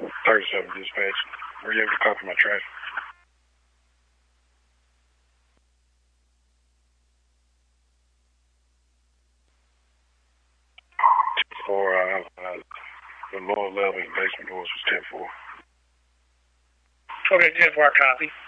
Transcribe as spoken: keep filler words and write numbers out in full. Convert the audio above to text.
thirty-seven dispatch. Were you able to copy my trash? For uh, uh, the lower level basement doors was ten four. Okay, ten four, copy.